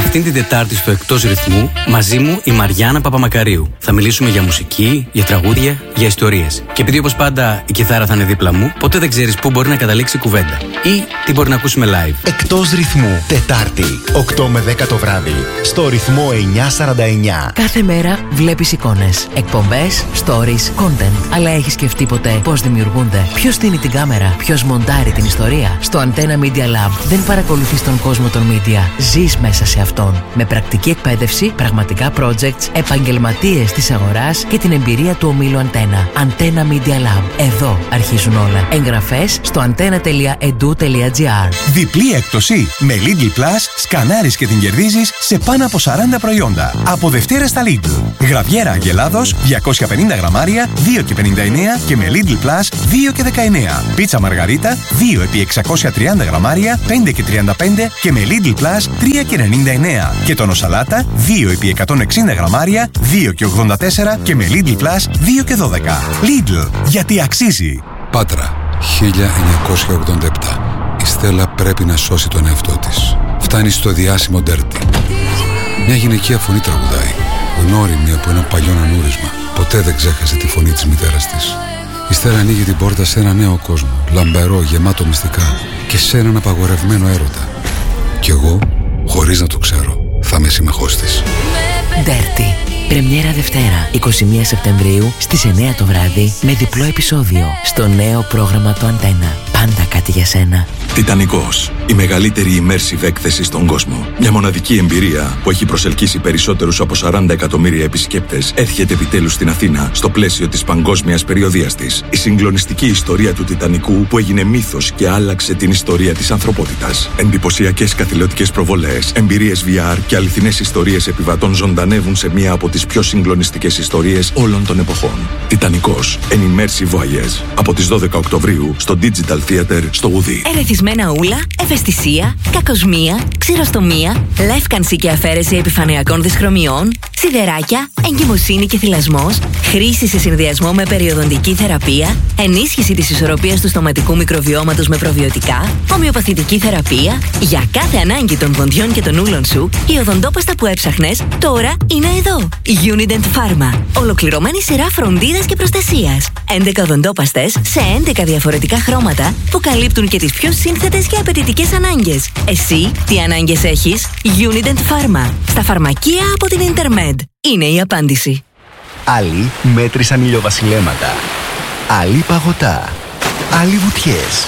Αυτήν την Τετάρτη στο Εκτός Ρυθμού, μαζί μου η Μαριάννα Παπαμακαρίου. Θα μιλήσουμε για μουσική, για τραγούδια, για ιστορίες. Και επειδή όπως πάντα η κιθάρα θα είναι δίπλα μου, ποτέ δεν ξέρεις πού μπορεί να καταλήξει η κουβέντα. Ή τι μπορεί να ακούσουμε live. Εκτός Ρυθμού, Τετάρτη, 8 με 10 το βράδυ, στο ρυθμό 949. Κάθε μέρα βλέπεις εικόνες, εκπομπές, stories, content. Αλλά έχεις σκεφτεί ποτέ πώς δημιουργούνται, ποιος στείνει την κάμερα, ποιος μοντάρει την ιστορία? Στο Antenna Media Lab δεν παρακολουθείς τον κόσμο των media. Ζεις μέσα σε αυτόν. Με πρακτική εκπαίδευση, πραγματικά projects, επαγγελματίες της αγοράς και την εμπειρία του ομίλου Antenna. Antenna Media Lab. Εδώ αρχίζουν όλα. Εγγραφές στο antenna.edu.gr. Διπλή έκπτωση. Με Lidl Plus σκανάρεις και την κερδίζεις σε πάνω από 40 προϊόντα. Από Δευτέρα στα Lidl. Γραβιέρα Αγελάδος 250 γραμμάρια 2,59 και με Lidl Plus 2,19. Πίτσα Μαργαρίτα 2 επί 630 γραμμάρια 5,35 και με Lidl Plus 3,99. Και τόνο σαλάτα 2 επί 160 γραμμάρια 2,84 και με Lidl Plus 2,12. Lidl, γιατί αξίζει. Πάτρα, 1987. Η Στέλλα πρέπει να σώσει τον εαυτό της. Φτάνει στο διάσημο Ντέρτι. Μια γυναικεία φωνή τραγουδάει, γνώριμη από ένα παλιό ανούρισμα. Ποτέ δεν ξέχασε τη φωνή της μητέρας της. Η Στέλλα ανοίγει την πόρτα σε ένα νέο κόσμο, λαμπερό, γεμάτο μυστικά και σε έναν απαγορευμένο έρωτα. Κι εγώ, χωρίς να το ξέρω, θα είμαι σύμμαχός της. Dirty. Πρεμιέρα Δευτέρα, 21 Σεπτεμβρίου στις 9 το βράδυ με διπλό επεισόδιο στο νέο πρόγραμμα του Antenna. Πάντα κάτι για σένα. Τιτανικός. Η μεγαλύτερη immersive έκθεση στον κόσμο. Μια μοναδική εμπειρία που έχει προσελκύσει περισσότερους από 40 εκατομμύρια επισκέπτες έρχεται επιτέλους στην Αθήνα στο πλαίσιο της παγκόσμιας περιοδείας της. Η συγκλονιστική ιστορία του Τιτανικού που έγινε μύθος και άλλαξε την ιστορία της ανθρωπότητας. Εντυπωσιακές καθηλωτικές προβολές, εμπειρίες VR και αληθινές ιστορίες επιβατών ζωντανεύουν σε μία από τις πιο συγκλονιστικές ιστορίες όλων των εποχών. Τιτανικός. An immersive voyage. Από τις 12 Οκτωβρίου στο Digital Theater στο Ουδί. Ερεθισμένα ούλα, ευαισθησία, κακοσμία, ξηροστομία, λεύκανση και αφαίρεση επιφανειακών δυσχρωμιών, σιδεράκια, εγκυμοσύνη και θυλασμός, χρήση σε συνδυασμό με περιοδοντική θεραπεία, ενίσχυση της ισορροπίας του στοματικού μικροβιώματος με προβιωτικά, ομοιοπαθητική θεραπεία. Για κάθε ανάγκη των ποντιών και των ούλων σου, η οδοντόπαστα που έψαχνες τώρα είναι εδώ. Unident Pharma. Ολοκληρωμένη σειρά φροντίδας και προστασίας. 11 οδοντόπαστες σε 11 διαφορετικά χρώματα που καλύπτουν και τις πιο σύνθετες και απαιτητικές ανάγκες. Εσύ τι ανάγκες έχεις? Unident Pharma. Στα φαρμακεία από την Intermed. Είναι η απάντηση. Άλλοι μέτρησαν ηλιοβασιλέματα. Άλλοι παγωτά. Άλλοι βουτιές.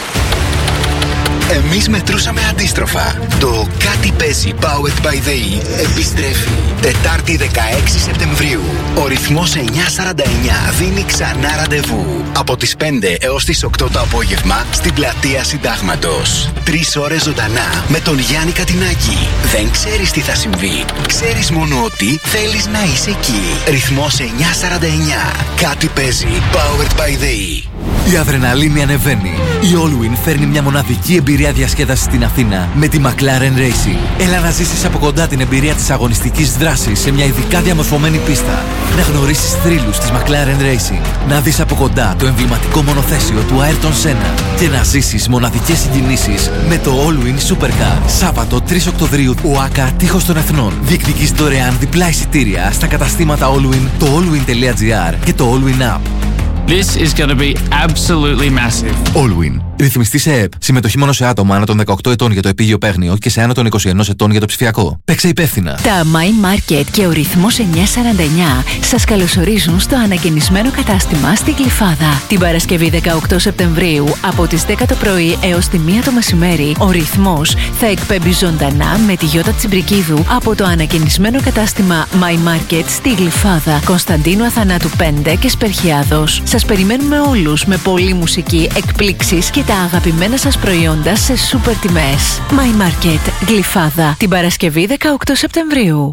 Εμείς μετρούσαμε αντίστροφα. Το Κάτι παίζει Powered by the E επιστρέφει. Τετάρτη 16 Σεπτεμβρίου. Ο ρυθμός 949 δίνει ξανά ραντεβού. Από τις 5 έως τις 8 το απόγευμα στην πλατεία Συντάγματος. 3 ώρες ζωντανά με τον Γιάννη Κατινάκη. Δεν ξέρεις τι θα συμβεί. Ξέρεις μόνο ότι θέλεις να είσαι εκεί. Ρυθμός 949. Κάτι παίζει Powered by the E. Η αδρεναλίνη ανεβαίνει. Η Allwyn φέρνει μια μοναδική εμπειρία διασκέδασης στην Αθήνα με τη McLaren Racing. Έλα να ζήσεις από κοντά την εμπειρία της αγωνιστικής δράσης σε μια ειδικά διαμορφωμένη πίστα. Να γνωρίσεις θρύλους της McLaren Racing. Να δεις από κοντά το εμβληματικό μονοθέσιο του Ayrton Senna. Και να ζήσεις μοναδικές συγκινήσεις με το Allwyn Supercar. Σάββατο 3 Οκτωβρίου, ΟΑΚΑ Τείχος των Εθνών. Διεκδικείς δωρεάν διπλά εισιτήρια στα καταστήματα Allwyn, το allwyn.gr και το Allwyn App. This is going to be absolutely massive. Allwyn. Ρυθμιστή σε ΕΕΠ. Συμμετοχή μόνο σε άτομα άνω των 18 ετών για το επίγειο παίγνιο και σε άνω των 21 ετών για το ψηφιακό. Παίξε υπεύθυνα. Τα My Market και ο ρυθμός 949 σας καλωσορίζουν στο ανακαινισμένο κατάστημα στη Γλυφάδα. Την Παρασκευή 18 Σεπτεμβρίου από τις 10 το πρωί έως τη 1 το μεσημέρι, ο ρυθμός θα εκπέμπει ζωντανά με τη Γιώτα Τσιμπρικίδου από το ανακαινισμένο κατάστημα My Market στη Γλυφάδα, Κωνσταντίνου Αθανάτου 5 και Σπερχιάδος. Σας περιμένουμε όλους με πολλή μουσική, εκπλήξεις και τα αγαπημένα σας προϊόντα σε σούπερ τιμές. My Market, Γλυφάδα, την Παρασκευή 18 Σεπτεμβρίου.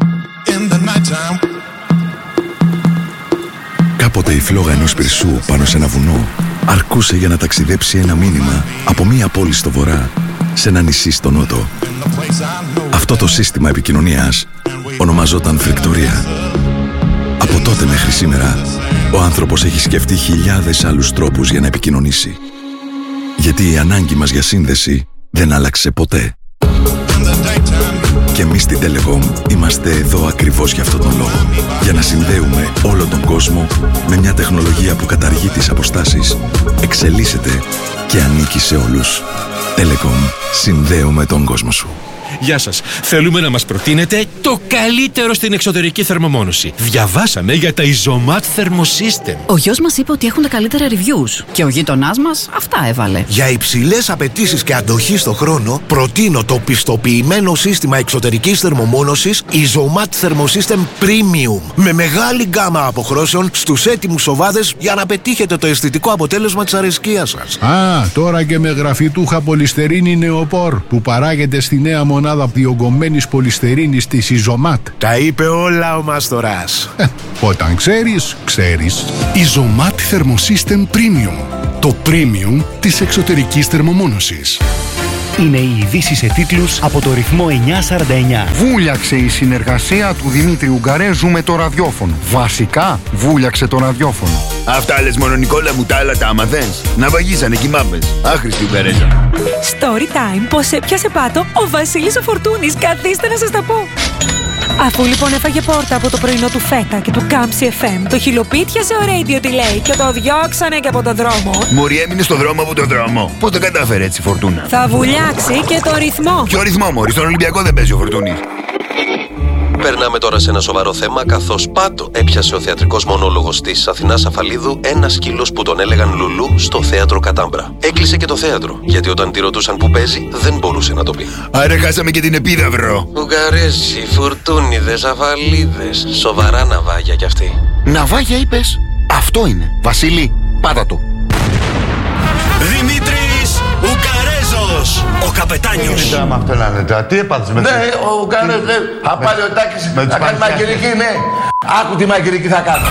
Κάποτε η φλόγα ενός πυρσού πάνω σε ένα βουνό αρκούσε για να ταξιδέψει ένα μήνυμα από μία πόλη στο βορρά σε ένα νησί στο νότο. Αυτό το σύστημα επικοινωνίας ονομαζόταν φρικτορία. Από τότε μέχρι σήμερα, ο άνθρωπος έχει σκεφτεί χιλιάδες άλλους τρόπους για να επικοινωνήσει. Γιατί η ανάγκη μας για σύνδεση δεν άλλαξε ποτέ. Και εμείς στην Telecom είμαστε εδώ ακριβώς για αυτόν τον λόγο. Για να συνδέουμε όλο τον κόσμο με μια τεχνολογία που καταργεί τις αποστάσεις, εξελίσσεται και ανήκει σε όλους. Telecom. Συνδέουμε τον κόσμο σου. Γεια σας. Θέλουμε να μας προτείνετε το καλύτερο στην εξωτερική θερμομόνωση. Διαβάσαμε για τα Isomat Thermosystem. Ο γιος μας είπε ότι έχουν τα καλύτερα reviews και ο γείτονάς μας αυτά έβαλε. Για υψηλές απαιτήσεις και αντοχή στο χρόνο, προτείνω το πιστοποιημένο σύστημα εξωτερικής θερμομόνωσης Isomat Thermosystem Premium. Με μεγάλη γκάμα αποχρώσεων στους έτοιμους σοβάδες για να πετύχετε το αισθητικό αποτέλεσμα της αρεσκίας σας. Τώρα και με γραφιτούχα πολυστερίνη νεοπόρ που παράγεται στη νέα μονάδα διογκωμένης πολυστερίνης της Isomat. Τα είπε όλα ο Μάστορας. Όταν ξέρεις, ξέρεις. Isomat Thermosystem Premium. Το premium της εξωτερικής θερμομόνωσης. Είναι οι ειδήσεις σε τίτλους από το ρυθμό 949. Βούλιαξε η συνεργασία του Δημήτρη Ουγγαρέζου με το ραδιόφωνο. Βασικά, βούλιαξε το ραδιόφωνο. Αυτά λες μόνο, Νικόλα μου, τα άλλα τα άμαθες. Να βαγίσανε κι μάπες. Άχρηστη Ουγγαρέζα. Story time, πως έπιασε πάτο ο Βασίλης ο Φορτούνης. Καθίστε να σας τα πω. Αφού λοιπόν έφαγε πόρτα από το πρωινό του Φέτα και του Κάμψη FM, το χιλοπίτιασε ο Radio Delay και το διώξανε και από τον δρόμο. Μωρή, έμεινε στο δρόμο από τον δρόμο. Πώς το κατάφερε έτσι, Φορτούνα? Θα βουλιάξει και το ρυθμό. Ποιο ρυθμό, Μωρή? Στον Ολυμπιακό δεν παίζει ο Φορτούνης. Περνάμε τώρα σε ένα σοβαρό θέμα, καθώς πάτο έπιασε ο θεατρικός μονόλογος της Αθηνάς Αφαλίδου ένα σκύλος που τον έλεγαν Λουλού στο θέατρο Κατάμπρα. Έκλεισε και το θέατρο, γιατί όταν τη ρωτούσαν που παίζει, δεν μπορούσε να το πει. Άρα χάσαμε και την επίδαυρο. Ουγγαρέζοι, Φουρτούνιδες, Αφαλίδες. Σοβαρά ναυάγια κι αυτοί. Ναυάγια είπες? Αυτό είναι. Βασίλη, πάτα το. Δημήτρης Ουγγαρέζος, ο καπετάνιος. Τι με αυτό να λέτε, τι έπαθες με Ναι, ο Ουγγαρέζος, θα πάρει ο Τάκης, θα κάνει μαγειρική, ναι. Άκου τι μαγειρική θα κάνω.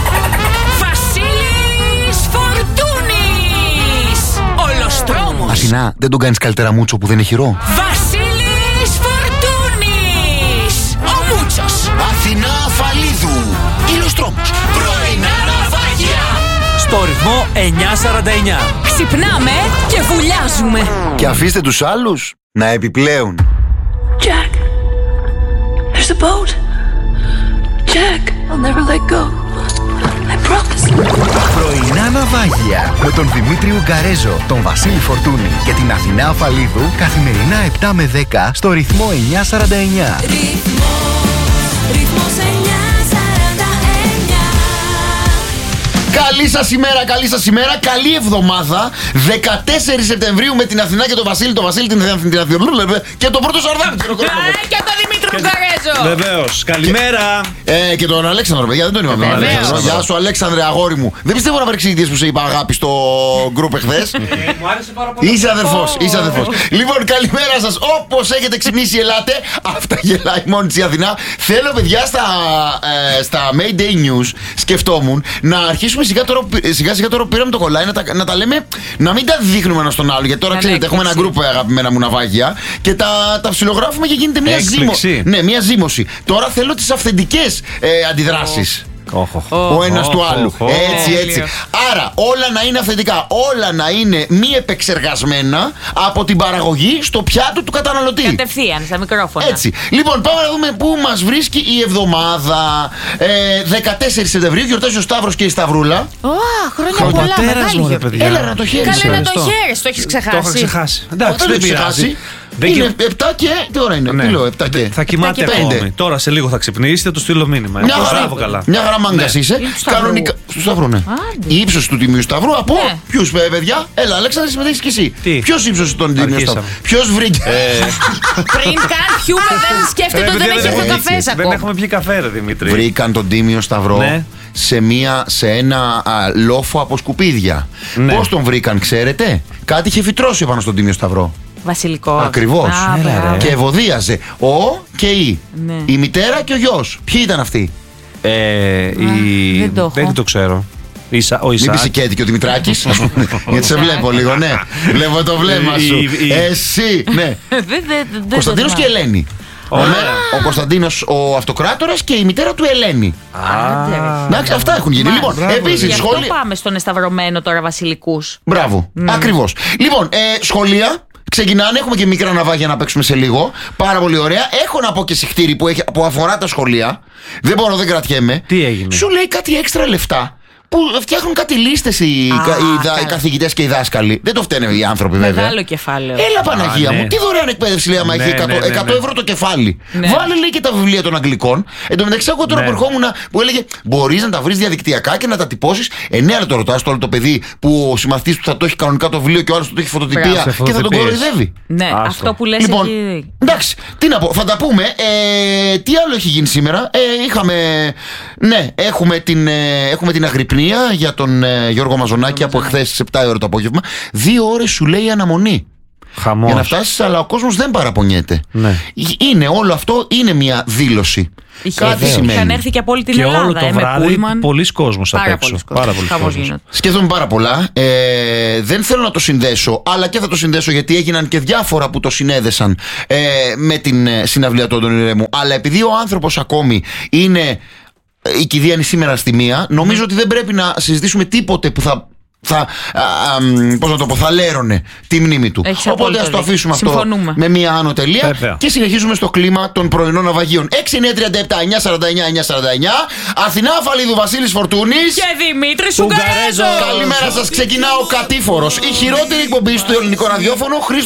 Βασίλης Φορτούνης, ολοστρόμος. Αθηνά, δεν τον κάνεις καλύτερα μούτσο που δεν έχει ρο? Βασίλης Φορτούνης, ο Μούτσος. Αθηνά Αφαλίδου, ηλοστρόμος. Πρωινά ναυάγια. Στο ρυθμό 949. Ξυπνάμε και βουλιάζουμε. Και αφήστε τους άλλους να επιπλέουν. Jack, there's a boat. Jack, I'll never let go. I promise. Πρωινά ναυάγια με τον Δημήτρη Ουγγαρέζο, τον Βασίλη Φορτούνη και την Αθηνά Αφαλίδου καθημερινά 7 με 10 στο ρυθμό 949. Ρυθμός 949. Καλή σας ημέρα, καλή σας ημέρα, καλή εβδομάδα. 14 Σεπτεμβρίου με την Αθηνά και τον Βασίλη, την Αθηνά και τον πρώτο Σαρδάμ. Και τον Δημήτρη Ουγγαρέζο. Βεβαίως, καλημέρα. Και τον Αλέξανδρο, παιδιά, δεν τον είπαμε. Γεια σου, Αλέξανδρε, αγόρι μου. Δεν πιστεύω να παρεξηγηθείς που σε είπα αγάπη στο γκρουπ εχθές. Μου άρεσε πάρα πολύ. Είσαι αδερφός, είσαι αδερφός. Λοιπόν, καλημέρα σας. Όπως έχετε ξυπνήσει, ελάτε. Αυτά γελάει μόνη της η Αθηνά. Θέλω, παιδιά, στα Mayday News σκεφτόμουν να αρχίσουμε σιγά σιγά τώρα που πήραμε το κολλάι να τα λέμε, να μην τα δείχνουμε ένα στον άλλο. Γιατί τώρα ξέρετε, έχουμε ένα γκρουπ αγαπημένα μου ναυάγια και τα ψιλογράφουμε και γίνεται μια ζήμωση. Ναι, μια ζήμωση. Τώρα θέλω τις αυθεντικές αντιδράσεις. Ο ένας του άλλου. Έτσι. Άρα όλα να είναι αυθεντικά. Όλα να είναι μη επεξεργασμένα από την παραγωγή στο πιάτο του καταναλωτή. Κατευθείαν στα μικρόφωνα. Έτσι. Λοιπόν, πάμε να δούμε πού μας βρίσκει η εβδομάδα. 14 Σεπτεμβρίου γιορτάζει ο Σταύρος και η Σταυρούλα. Χρόνια πολλά, μεγάλη γιορτή. Έλα να το χαίρεσαι. Καλέ να το χαίρεσαι, το έχεις ξεχάσει. Το έχω ξεχάσει. Εντάξει, δεν πειράζει. Είναι 7 και. Τι ώρα είναι, τι λέω, 7 και. Θα κοιμάται ακόμη. Τώρα σε λίγο θα ξυπνήσει, θα του στείλω μήνυμα. Μια χαρά μάγκας είσαι. Κανονικά. Του Σταυρού, ναι. Η ύψος του Τιμίου Σταυρού από ποιους, παιδιά? Έλα, Αλέξανδρε, συμμετέχεις κι εσύ. Ποιος ύψος τον Τιμίου Σταυρού? Ποιος βρήκε? Πριν καν πιούμε, δεν σκέφτεται ότι δεν έχει έρθει ο καφές ακόμα. Δεν έχουμε πιει καφέ, ρε Δημήτρη. Βρήκαν τον Τίμιο Σταυρό σε ένα λόφο από σκουπίδια. Πώς τον βρήκαν, ξέρετε? Κάτι είχε φυτρώσει πάνω στον Τίμιο Σταυρό. Βασιλικό. Ακριβώς. Και ευωδίαζε ο και η. Η μητέρα και ο γιος. Ποιοι ήταν αυτοί? Δεν το ξέρω. Μην πεις και ο Δημητράκης. Γιατί σε βλέπω λίγο, ναι. Βλέπω το βλέμμα σου. Εσύ, ναι. Κωνσταντίνος και Ελένη. Ο Κωνσταντίνος ο Αυτοκράτορας και η μητέρα του Ελένη. Εντάξει, αυτά έχουν γίνει. Λοιπόν, επίσης σχόλια. Πάμε στον εσταυρωμένο τώρα βασιλικούς. Μπράβο, ακριβώς. Λοιπόν, σχολεία. ξεκινάνε, έχουμε και μικρά ναυάγια να παίξουμε σε λίγο. Πάρα πολύ ωραία. Έχω να πω και συχτήρι που αφορά τα σχολεία. Δεν κρατιέμαι. Τι έγινε? Σου λέει κάτι έξτρα λεφτά. Που φτιάχνουν κάτι λίστες οι καθηγητές και οι δάσκαλοι. Δεν το φταίνε οι άνθρωποι, βέβαια. Μεγάλο κεφάλαιο. Έλα, Παναγία μου, τι δωρεάν εκπαίδευση λέει άμα έχει 100 ευρώ το κεφάλι. Βάλε, λέει, και τα βιβλία των Αγγλικών. Εν τω μεταξύ, εγώ τώρα που ερχόμουν που έλεγε μπορείς να τα βρεις διαδικτυακά και να τα τυπώσεις. Ναι, αλλά το ρωτάς το άλλο το παιδί που ο συμμαθητής του θα το έχει κανονικά το βιβλίο και ο άλλος του το έχει φωτοτυπία και θα τον κοροϊδεύει. Ναι, αυτό που λες. Λοιπόν, εντάξει, τι να πω, θα τα πούμε. Τι άλλο έχει γίνει σήμερα? Έχουμε την αγρυπνία για τον Γιώργο Μαζονάκη από εχθές 7 ώρα το απόγευμα. 2 ώρες σου λέει αναμονή. Χαμός. Για να φτάσεις, αλλά ο κόσμος δεν παραπονιέται. Ναι. Όλο αυτό είναι μια δήλωση. Κάτι σημαίνει. Είχαν έρθει και από όλη την Ελλάδα. Και όλο το βράδυ πολλοί κόσμος απ' έξω. Πάρα πολλοί κόσμος. Σκέφτομαι πάρα πολλά. Δεν θέλω να το συνδέσω, αλλά και θα το συνδέσω γιατί έγιναν και διάφορα που το συνέδεσαν με την συναυλία του Αντώνη Ρέμου. Αλλά επειδή ο άνθρωπος ακόμη είναι. Η κηδεία είναι σήμερα στη 1. Νομίζω ότι δεν πρέπει να συζητήσουμε τίποτε που θα λέρωνε τη μνήμη του. Οπότε ας το αφήσουμε αυτό με μία άνω τελεία και συνεχίζουμε στο κλίμα των πρωινών ναυαγίων. 6-9-37-949-949. Αθηνά Αφαλίδου, Βασίλης Φορτούνης και Δημήτρης Σουγκαρέζος. Καλημέρα σας. Ξεκινά ο Κατήφορος, η χειρότερη εκπομπή στο ελληνικό ραδιόφωνο.